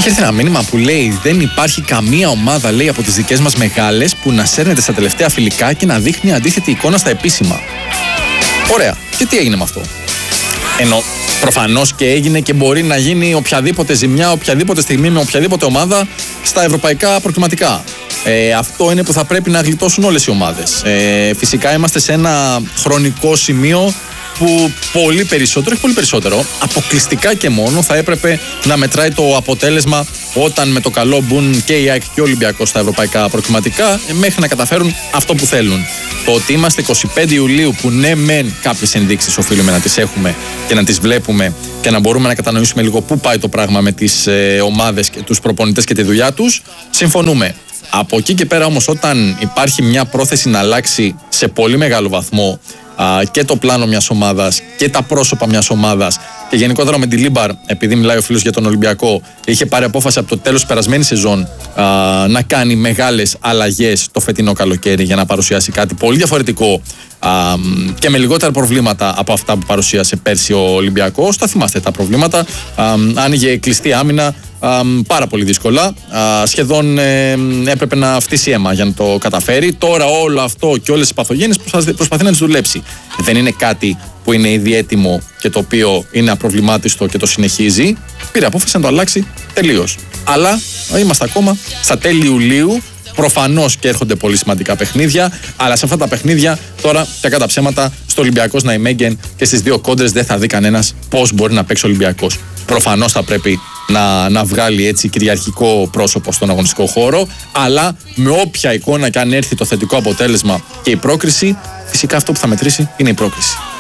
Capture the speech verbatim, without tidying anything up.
Έχει έρθει ένα μήνυμα που λέει: δεν υπάρχει καμία ομάδα, λέει, από τις δικές μας μεγάλες που να σέρνεται στα τελευταία φιλικά και να δείχνει αντίθετη εικόνα στα επίσημα. Ωραία. Και τι έγινε με αυτό? Ενώ προφανώς και έγινε και μπορεί να γίνει οποιαδήποτε ζημιά, οποιαδήποτε στιγμή με οποιαδήποτε ομάδα στα ευρωπαϊκά προκριματικά. Ε, αυτό είναι που θα πρέπει να γλιτώσουν όλες οι ομάδες. Ε, φυσικά είμαστε σε ένα χρονικό σημείο που πολύ περισσότερο, όχι πολύ περισσότερο, αποκλειστικά και μόνο θα έπρεπε να μετράει το αποτέλεσμα όταν με το καλό μπουν και η ΑΕΚ και ο Ολυμπιακός στα ευρωπαϊκά προκριματικά, μέχρι να καταφέρουν αυτό που θέλουν. Το ότι είμαστε εικοστή πέμπτη Ιουλίου, που ναι μεν κάποιες ενδείξεις οφείλουμε να τις έχουμε και να τις βλέπουμε και να μπορούμε να κατανοήσουμε λίγο πού πάει το πράγμα με τις ε, ομάδες και τους προπονητές και τη δουλειά τους, συμφωνούμε. Από εκεί και πέρα όμως, όταν υπάρχει μια πρόθεση να αλλάξει σε πολύ μεγάλο βαθμό α, και το πλάνο μιας ομάδας και τα πρόσωπα μιας ομάδας, και γενικότερα με τη Λίμπαρ, επειδή μιλάει ο φίλος για τον Ολυμπιακό, είχε πάρει απόφαση από το τέλος της περασμένης σεζόν α, να κάνει μεγάλες αλλαγές το φετινό καλοκαίρι για να παρουσιάσει κάτι πολύ διαφορετικό α, και με λιγότερα προβλήματα από αυτά που παρουσίασε πέρσι ο Ολυμπιακός. Τα θυμάστε τα προβλήματα. Α, άνοιγε κλειστή άμυνα α, πάρα πολύ δύσκολα. Α, σχεδόν ε, έπρεπε να φτύσει αίμα για να το καταφέρει. Τώρα όλο αυτό και όλες τις παθογένειες προσπαθεί να τις δουλέψει. Δεν είναι κάτι που είναι ήδη έτοιμο και το οποίο είναι απροβλημάτιστο και το συνεχίζει. Πήρε απόφαση να το αλλάξει τελείως. Αλλά είμαστε ακόμα στα τέλη Ιουλίου. Προφανώς και έρχονται πολύ σημαντικά παιχνίδια, αλλά σε αυτά τα παιχνίδια τώρα, κακά τα ψέματα, στο Ολυμπιακός Ναϊμέγγεν και στις δύο κόντρες δεν θα δει κανένας πώς μπορεί να παίξει ο Ολυμπιακός. Προφανώς θα πρέπει να, να βγάλει έτσι κυριαρχικό πρόσωπο στον αγωνιστικό χώρο, αλλά με όποια εικόνα και αν έρθει το θετικό αποτέλεσμα και η πρόκριση, φυσικά αυτό που θα μετρήσει είναι η πρόκριση.